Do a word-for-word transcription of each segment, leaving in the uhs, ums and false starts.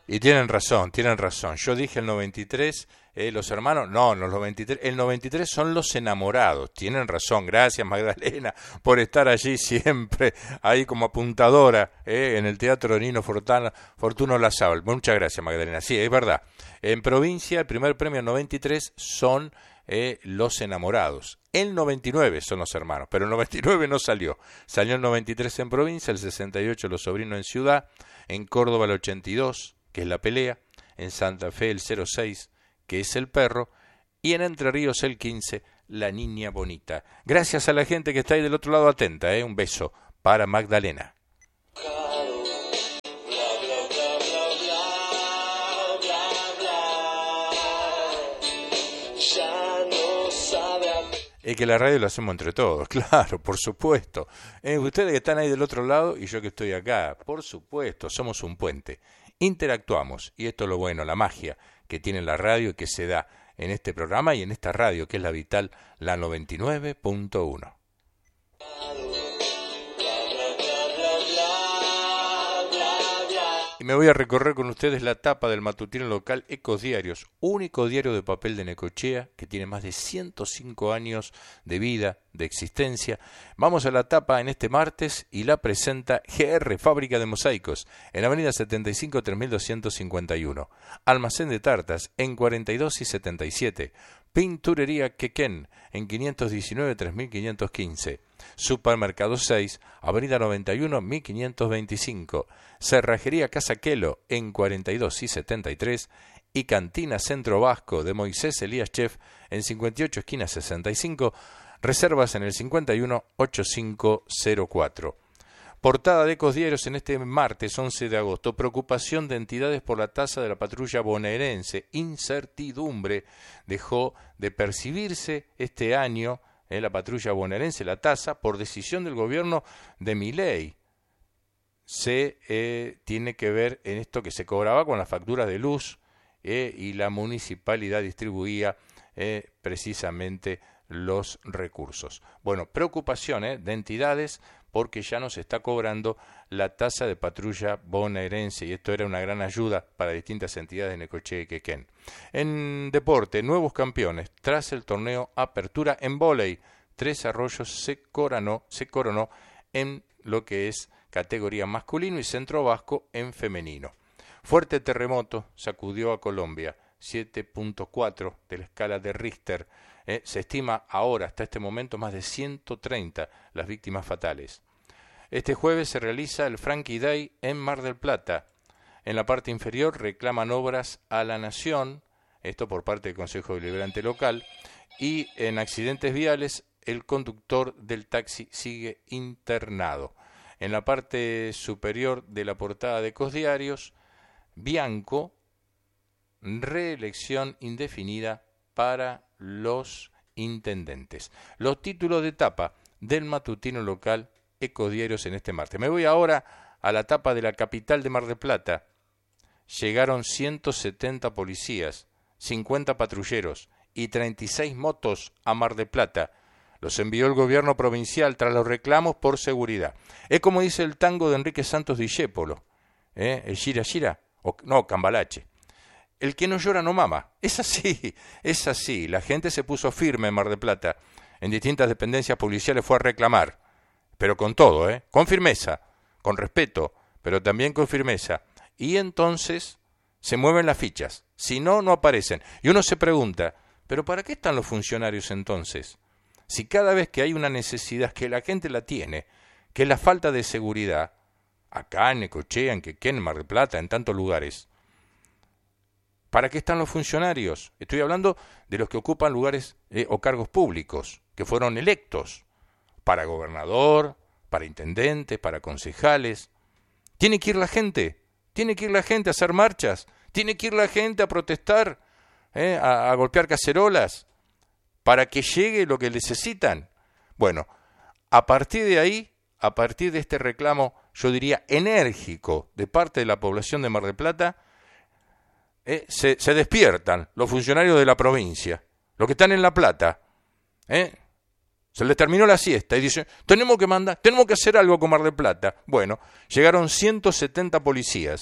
Y tienen razón, tienen razón. Yo dije el noventa y tres, eh, los hermanos, no, los noventa y tres, el noventa y tres son los enamorados. Tienen razón, gracias Magdalena por estar allí siempre, ahí como apuntadora, eh, en el Teatro Nino Fortuna, Fortuno Lazábal. Muchas gracias Magdalena, sí, es verdad. En provincia, el primer premio noventa y tres son eh, los enamorados. El noventa y nueve son los hermanos, pero el noventa y nueve no salió. Salió el noventa y tres en provincia, el sesenta y ocho los sobrinos en ciudad, en Córdoba el ochenta y dos, que es la pelea, en Santa Fe el cero seis, que es el perro, y en Entre Ríos el quince, la niña bonita. Gracias a la gente que está ahí del otro lado atenta, ¿eh? Un beso para Magdalena. Es que la radio lo hacemos entre todos, claro, por supuesto. Eh, ustedes que están ahí del otro lado y yo que estoy acá, por supuesto, somos un puente. Interactuamos, y esto es lo bueno, la magia que tiene la radio y que se da en este programa y en esta radio que es la Vital, la noventa y nueve punto uno. Y me voy a recorrer con ustedes la tapa del matutino local Ecos Diarios, único diario de papel de Necochea que tiene más de ciento cinco años de vida, de existencia. Vamos a la tapa en este martes y la presenta G R, Fábrica de Mosaicos, en Avenida setenta y cinco, tres mil doscientos cincuenta y uno. Almacén de tartas en cuarenta y dos y setenta y siete. Pinturería Quequén en quinientos diecinueve, tres mil quinientos quince. Supermercado seis, Avenida noventa y uno, mil quinientos veinticinco. Cerrajería Casa Quelo en cuarenta y dos y setenta y tres. Y Cantina Centro Vasco de Moisés Elías Chef en cincuenta y ocho, esquina sesenta y cinco. Reservas en el cincuenta y uno, ochenta y cinco cero cuatro. Portada de Ecos Diarios en este martes once de agosto. Preocupación de entidades por la tasa de la patrulla bonaerense. Incertidumbre dejó de percibirse este año en la patrulla bonaerense la tasa por decisión del gobierno de Milei. Se eh, tiene que ver en esto que se cobraba con las facturas de luz eh, y la municipalidad distribuía eh, precisamente los recursos. Bueno, preocupación eh, de entidades porque ya no se está cobrando la tasa de patrulla bonaerense y esto era una gran ayuda para distintas entidades de Necochea y Quequén. En deporte, nuevos campeones tras el torneo Apertura en vóley. Tres Arroyos se coronó, se coronó en lo que es categoría masculino y Centro Vasco en femenino. Fuerte terremoto sacudió a Colombia, siete punto cuatro de la escala de Richter. Eh, se estima ahora, hasta este momento, más de ciento treinta las víctimas fatales. Este jueves se realiza el Frankie Day en Mar del Plata. En la parte inferior reclaman obras a la Nación, esto por parte del Consejo Deliberante Local, y en accidentes viales el conductor del taxi sigue internado. En la parte superior de la portada de Ecos Diarios, Bianco, reelección indefinida para los intendentes. Los títulos de tapa del matutino local Ecos Diarios en este martes. Me voy ahora a la tapa de la capital de Mar del Plata. Llegaron ciento setenta policías, cincuenta patrulleros y treinta y seis motos a Mar del Plata. Los envió el gobierno provincial tras los reclamos por seguridad. Es como dice el tango de Enrique Santos Discépolo, ¿eh? el Gira Gira, o no, Cambalache. El que no llora no mama. Es así, es así. La gente se puso firme en Mar del Plata. En distintas dependencias policiales fue a reclamar. Pero con todo, ¿eh? Con firmeza, con respeto, pero también con firmeza. Y entonces se mueven las fichas. Si no, no aparecen. Y uno se pregunta, ¿pero para qué están los funcionarios entonces? Si cada vez que hay una necesidad que la gente la tiene, que es la falta de seguridad, acá en Necochea, en Quequén, en Mar del Plata, en tantos lugares, ¿para qué están los funcionarios? Estoy hablando de los que ocupan lugares eh, o cargos públicos, que fueron electos, para gobernador, para intendentes, para concejales. Tiene que ir la gente, tiene que ir la gente a hacer marchas, tiene que ir la gente a protestar, eh, a, a golpear cacerolas, para que llegue lo que necesitan. Bueno, a partir de ahí, a partir de este reclamo, yo diría enérgico, de parte de la población de Mar del Plata, eh, se, se despiertan los funcionarios de la provincia, los que están en La Plata, eh, se les terminó la siesta y dicen, tenemos que mandar, tenemos que hacer algo con Mar del Plata. Bueno, llegaron ciento setenta policías,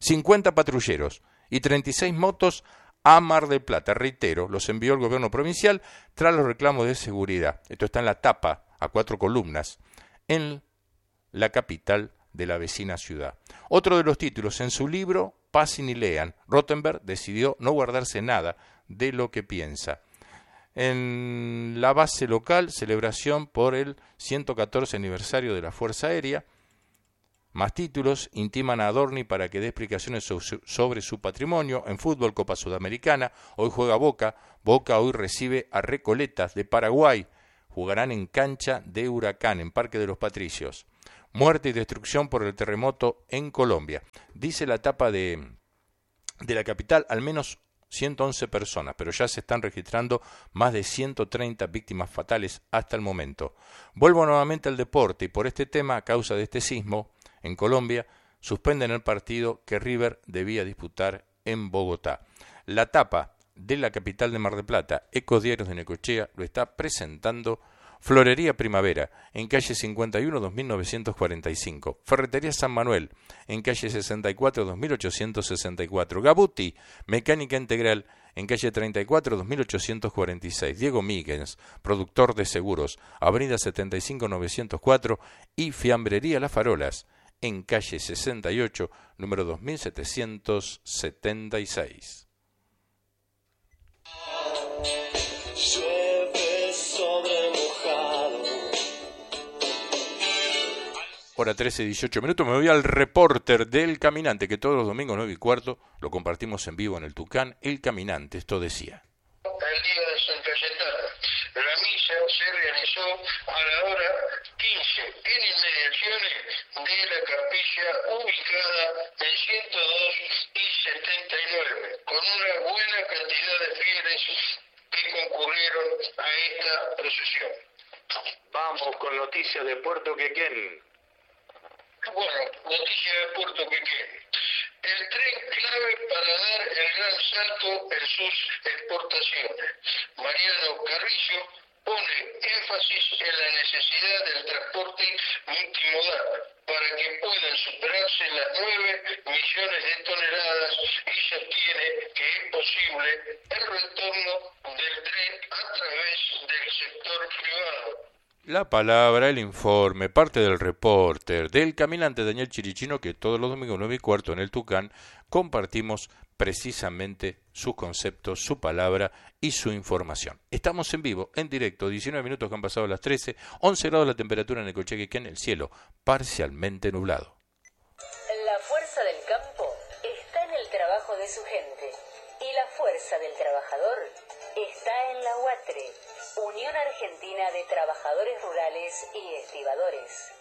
cincuenta patrulleros y treinta y seis motos a Mar del Plata. Reitero, los envió el gobierno provincial tras los reclamos de seguridad. Esto está en la tapa, a cuatro columnas, en la capital de la vecina ciudad. Otro de los títulos, en su libro Pasen y lean, Rottenberg decidió no guardarse nada de lo que piensa. En la base local, celebración por el ciento catorce aniversario de la Fuerza Aérea. Más títulos, intiman a Adorni para que dé explicaciones sobre su patrimonio. En fútbol, Copa Sudamericana, hoy juega Boca. Boca hoy recibe a Recoletas de Paraguay. Jugarán en cancha de Huracán, en Parque de los Patricios. Muerte y destrucción por el terremoto en Colombia. Dice la tapa de, de la capital, al menos ciento once personas, pero ya se están registrando más de ciento treinta víctimas fatales hasta el momento. Vuelvo nuevamente al deporte y por este tema, a causa de este sismo, en Colombia, suspenden el partido que River debía disputar en Bogotá. La tapa de la capital de Mar del Plata, Ecodiarios de Necochea, lo está presentando Florería Primavera, en calle cincuenta y uno, dos mil novecientos cuarenta y cinco. Ferretería San Manuel, en calle sesenta y cuatro, dos mil ochocientos sesenta y cuatro. Gabuti, Mecánica Integral, en calle treinta y cuatro, dos mil ochocientos cuarenta y seis. Diego Míguez, productor de seguros, avenida setenta y cinco, novecientos cuatro. Y Fiambrería Las Farolas, en calle sesenta y ocho, número dos mil setecientos setenta y seis. Hora trece, dieciocho minutos, me voy al reporter del Caminante, que todos los domingos nueve y cuarto lo compartimos en vivo en el Tucán. El Caminante, esto decía. El día de Santa Cayetana, la misa se realizó a la hora quince en inmediaciones de la capilla ubicada en ciento dos y setenta y nueve, con una buena cantidad de fieles que concurrieron a esta procesión. Vamos con noticias de Puerto Quequén. Bueno, noticia de Puerto Quequén. El tren clave para dar el gran salto en sus exportaciones. Mariano Carrillo pone énfasis en la necesidad del transporte multimodal para que puedan superarse las nueve millones de toneladas y sostiene que es posible el retorno del tren a través del sector privado. La palabra, el informe, parte del reporter del Caminante Daniel Chirichino, que todos los domingos nueve y cuarto en el Tucán compartimos precisamente sus conceptos, su palabra y su información. Estamos en vivo, en directo, diecinueve minutos que han pasado las trece, once grados la temperatura en Necochea, Quequén, el cielo parcialmente nublado. La fuerza del campo está en el trabajo de su gente y la fuerza del trabajador está en la U A T R E, Unión Argentina de Trabajadores Rurales y Estibadores.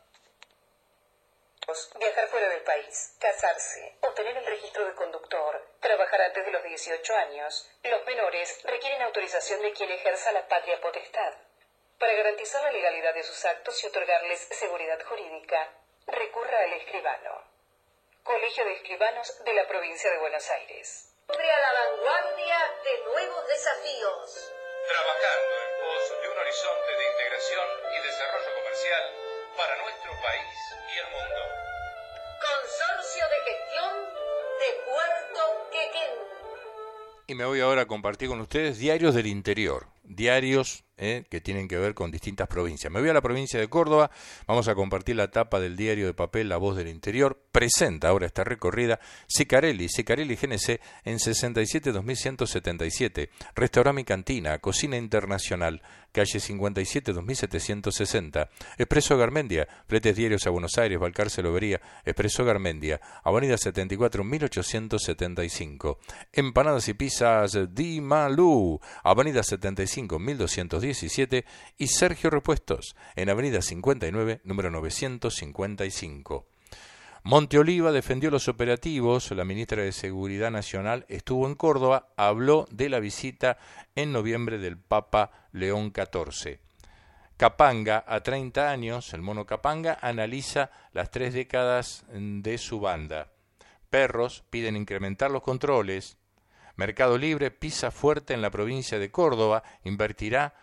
Viajar fuera del país, casarse, obtener el registro de conductor, trabajar antes de los dieciocho años. Los menores requieren autorización de quien ejerza la patria potestad. Para garantizar la legalidad de sus actos y otorgarles seguridad jurídica, recurra al escribano. Colegio de Escribanos de la Provincia de Buenos Aires. Siempre a la vanguardia de nuevos desafíos. Trabajando en pos de un horizonte de integración y desarrollo comercial para nuestro país y el mundo. Consorcio de Gestión de Puerto Quequén. Y me voy ahora a compartir con ustedes diarios del interior, diarios eh, que tienen que ver con distintas provincias. Me voy a la provincia de Córdoba, vamos a compartir la tapa del diario de papel La Voz del Interior. Presenta ahora esta recorrida Sicarelli, Sicarelli G N C en sesenta y siete, dos mil ciento setenta y siete, Restaurante y Cantina, Cocina Internacional, calle cincuenta y siete, dos mil setecientos sesenta, Expreso Garmendia, fletes diarios a Buenos Aires, Balcarce Lobería, Expreso Garmendia, Avenida setenta y cuatro, mil ochocientos setenta y cinco, Empanadas y Pizzas Di Malú, Avenida setenta y cinco, mil doscientos diecisiete y Sergio Repuestos, en Avenida cincuenta y nueve, número novecientos cincuenta y cinco. Monteoliva defendió los operativos. La ministra de Seguridad Nacional estuvo en Córdoba, habló de la visita en noviembre del Papa León catorce. Capanga, a treinta años, el mono Capanga analiza las tres décadas de su banda. Perros piden incrementar los controles. Mercado Libre pisa fuerte en la provincia de Córdoba, invertirá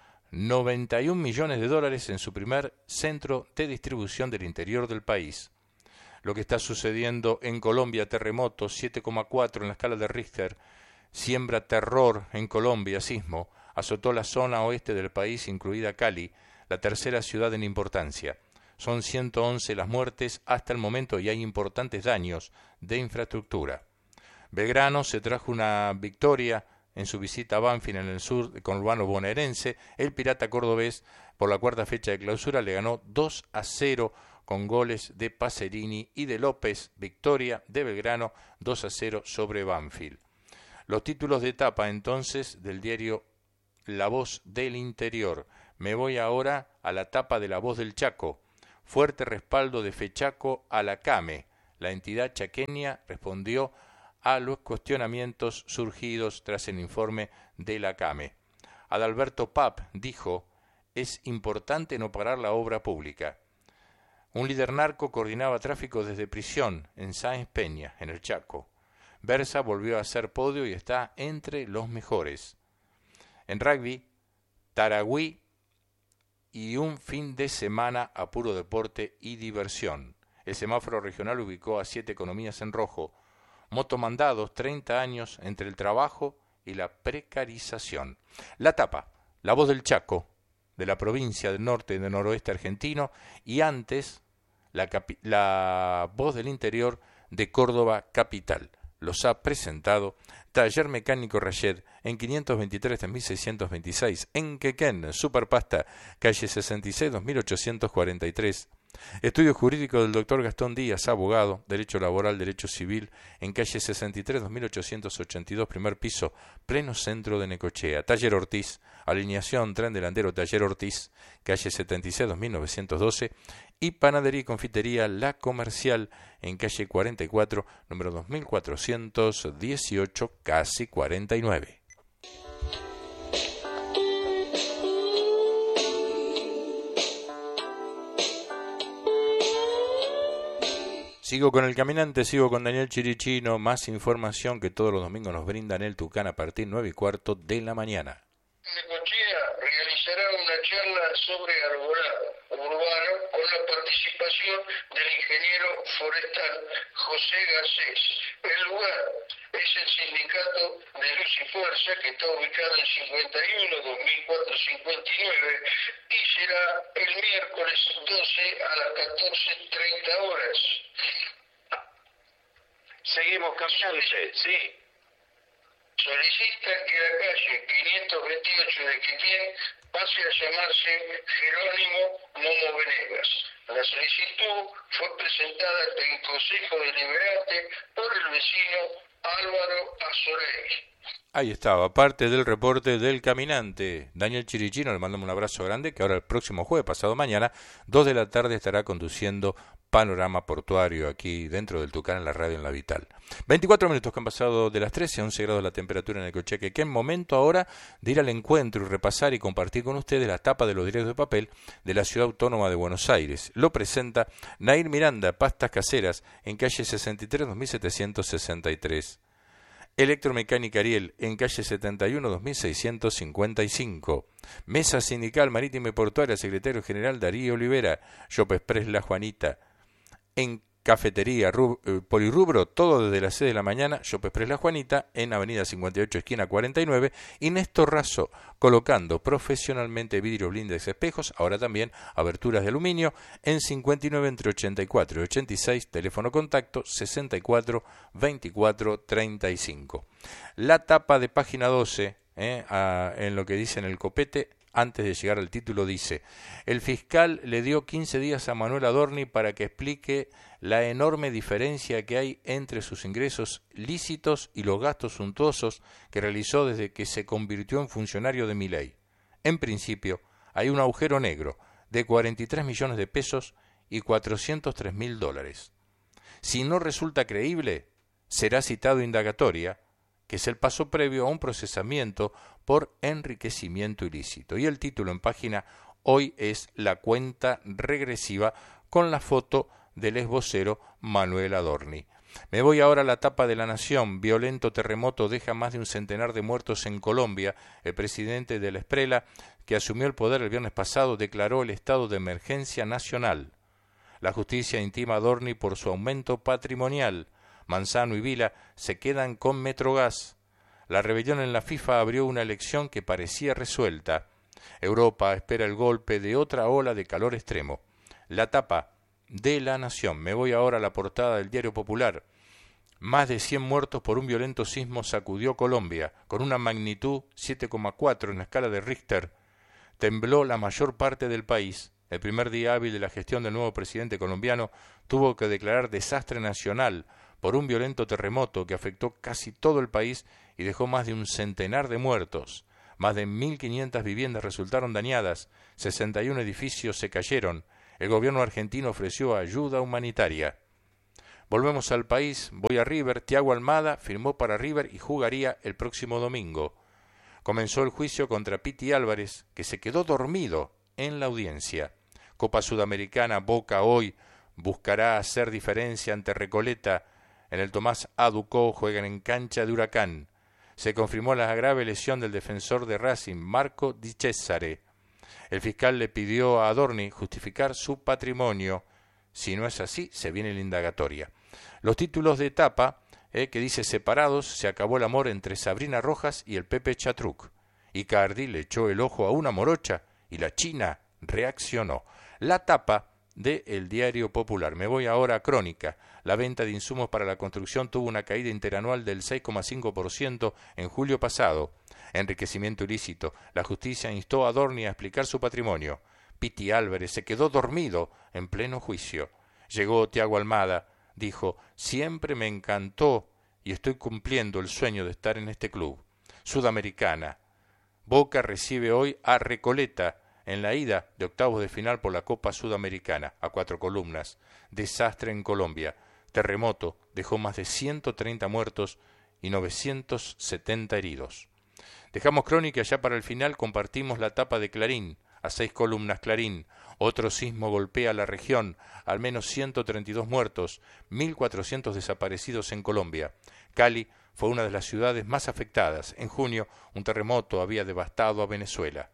noventa y un millones de dólares en su primer centro de distribución del interior del país. lo que está sucediendo en Colombia, terremoto siete coma cuatro en la escala de Richter, siembra terror en Colombia, sismo, azotó la zona oeste del país, incluida Cali, la tercera ciudad en importancia. Son ciento once las muertes hasta el momento y hay importantes daños de infraestructura. Belgrano se trajo una victoria en su visita a Banfield en el sur conurbano bonaerense. El Pirata cordobés, por la cuarta fecha de clausura, le ganó dos a cero con goles de Pacerini y de López. Victoria de Belgrano dos a cero sobre Banfield. Los títulos de etapa entonces del diario La Voz del Interior. Me voy ahora a la tapa de La Voz del Chaco. Fuerte respaldo de Fechaco a la CAME. La entidad chaqueña respondió a los cuestionamientos surgidos tras el informe de la CAME. Adalberto Pap dijo: es importante no parar la obra pública. Un líder narco coordinaba tráfico desde prisión en Sáenz Peña, en el Chaco. Versa volvió a hacer podio y está entre los mejores. En rugby, Taragüí y un fin de semana a puro deporte y diversión. El semáforo regional ubicó a siete economías en rojo. Motomandados, treinta años entre el trabajo y la precarización. La tapa, La Voz del Chaco, de la provincia del norte y del noroeste argentino, y antes la, capi- la Voz del Interior de Córdoba capital. Los ha presentado Taller Mecánico Rayet en quinientos veintitrés de mil seiscientos veintiséis, en Quequén, Superpasta, calle sesenta y seis, dos mil ochocientos cuarenta y tres. Estudio jurídico del doctor Gastón Díaz, abogado, Derecho Laboral, Derecho Civil, en calle sesenta y tres, dos mil ochocientos ochenta y dos, primer piso, pleno centro de Necochea. Taller Ortiz, alineación, tren delantero, Taller Ortiz, calle setenta y seis, dos mil novecientos doce. Y Panadería y Confitería La Comercial, en calle cuarenta y cuatro, número dos mil cuatrocientos dieciocho, casi cuarenta y nueve. Sigo con El Caminante, sigo con Daniel Chirichino, más información que todos los domingos nos brindan el Tucán a partir de nueve y cuarto de la mañana. Necochea realizará una charla sobre arbolado urbano con la participación del ingeniero forestal José Garcés. El lugar es el sindicato de Luz y Fuerza, que está ubicado en cincuenta y uno, dos mil cuatrocientos cincuenta y nueve, y será el miércoles doce a las catorce treinta horas. Seguimos caminando, sí. Solicita que la calle quinientos veintiocho de Quequén pase a llamarse Jerónimo Momo Venegas. La solicitud fue presentada ante el Consejo Deliberante por el vecino Álvaro Azorey. Ahí estaba, parte del reporte del Caminante. Daniel Chirichino, le mandamos un abrazo grande, que ahora el próximo jueves, pasado mañana, dos de la tarde, estará conduciendo Panorama Portuario aquí dentro del Tucán en la radio en La Vital. veinticuatro minutos que han pasado de las trece, once grados la temperatura en el Cocheque. Que es momento ahora de ir al encuentro y repasar y compartir con ustedes la tapa de los diarios de papel de la Ciudad Autónoma de Buenos Aires. Lo presenta Nair Miranda, Pastas Caseras, en calle sesenta y tres, dos mil setecientos sesenta y tres. Electromecánica Ariel, en calle setenta y uno, dos mil seiscientos cincuenta y cinco. Mesa Sindical Marítima y Portuaria, secretario general Darío Olivera. Shop Express La Juanita. En Cafetería Rub, eh, Polirrubro, todo desde las seis de la mañana. Shop Express La Juanita, en avenida cincuenta y ocho, esquina cuarenta y nueve. Y Néstor Razo, colocando profesionalmente vidrios blindes, espejos, ahora también aberturas de aluminio, en cincuenta y nueve entre ochenta y cuatro y ochenta y seis, teléfono contacto sesenta y cuatro, veinticuatro, treinta y cinco. La tapa de página doce, eh, a, en lo que dice en el copete, antes de llegar al título, dice: el fiscal le dio quince días a Manuel Adorni para que explique la enorme diferencia que hay entre sus ingresos lícitos y los gastos suntuosos que realizó desde que se convirtió en funcionario de Milei. En principio, hay un agujero negro de cuarenta y tres millones de pesos y cuatrocientos tres mil dólares. Si no resulta creíble, será citado indagatoria, que es el paso previo a un procesamiento por enriquecimiento ilícito. Y el título en página hoy es La cuenta regresiva, con la foto del exvocero Manuel Adorni. Me voy ahora a la tapa de La Nación. Violento terremoto deja más de un centenar de muertos en Colombia. El presidente de la Esprela, que asumió el poder el viernes pasado, declaró el estado de emergencia nacional. La justicia intima a Adorni por su aumento patrimonial. Manzano y Vila se quedan con Metrogas. La rebelión en la FIFA abrió una elección que parecía resuelta. Europa espera el golpe de otra ola de calor extremo. La tapa de La Nación. Me voy ahora a la portada del Diario Popular. Más de cien muertos por un violento sismo sacudió Colombia, con una magnitud siete coma cuatro en la escala de Richter. Tembló la mayor parte del país. El primer día hábil de la gestión del nuevo presidente colombiano tuvo que declarar desastre nacional por un violento terremoto que afectó casi todo el país y dejó más de un centenar de muertos. Más de mil quinientas viviendas resultaron dañadas, sesenta y un edificios se cayeron. El gobierno argentino ofreció ayuda humanitaria. Volvemos al país, voy a River. Thiago Almada firmó para River y jugaría el próximo domingo. Comenzó el juicio contra Piti Álvarez, que se quedó dormido en la audiencia. Copa Sudamericana, Boca hoy buscará hacer diferencia ante Recoleta. En el Tomás Aducó juegan en cancha de Huracán. Se confirmó la grave lesión del defensor de Racing, Marco Di Cesare. El fiscal le pidió a Adorni justificar su patrimonio. Si no es así, se viene la indagatoria. Los títulos de etapa, eh, que dice separados, se acabó el amor entre Sabrina Rojas y el Pepe Chatruc. Icardi le echó el ojo a una morocha y la China reaccionó. La tapa de El Diario Popular. Me voy ahora a Crónica. La venta de insumos para la construcción tuvo una caída interanual del seis coma cinco por ciento en julio pasado. Enriquecimiento ilícito. La justicia instó a Adorni a explicar su patrimonio. Piti Álvarez se quedó dormido en pleno juicio. Llegó Thiago Almada. Dijo, siempre me encantó y estoy cumpliendo el sueño de estar en este club. Sudamericana. Boca recibe hoy a Recoleta en la ida de octavos de final por la Copa Sudamericana, a cuatro columnas. Desastre en Colombia. Terremoto dejó más de ciento treinta muertos y novecientos setenta heridos. Dejamos Crónica ya para el final, compartimos la tapa de Clarín, a seis columnas Clarín. Otro sismo golpea la región, al menos ciento treinta y dos muertos, mil cuatrocientos desaparecidos en Colombia. Cali fue una de las ciudades más afectadas. En junio, un terremoto había devastado a Venezuela.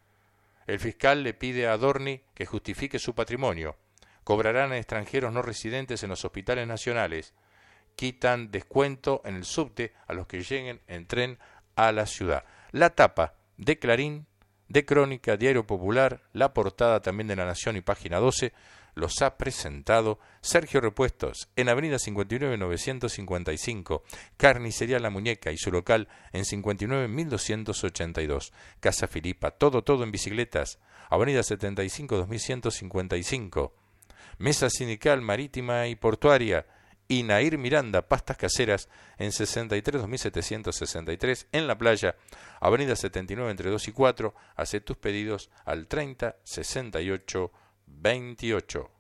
El fiscal le pide a Adorni que justifique su patrimonio. Cobrarán a extranjeros no residentes en los hospitales nacionales. Quitan descuento en el subte a los que lleguen en tren a la ciudad. La tapa de Clarín, de Crónica, Diario Popular, la portada también de La Nación y Página doce, los ha presentado Sergio Repuestos en Avenida cincuenta y nueve novecientos cincuenta y cinco, Carnicería La Muñeca y su local en cincuenta y nueve mil doscientos ochenta y dos, Casa Filipa, todo, todo en bicicletas, Avenida setenta y cinco dos mil ciento cincuenta y cinco, Mesa Sindical Marítima y Portuaria y Nair Miranda, pastas caseras en sesenta y tres dos mil setecientos sesenta y tres en La Playa, Avenida setenta y nueve entre dos y cuatro, hace tus pedidos al treinta sesenta y ocho veintiocho.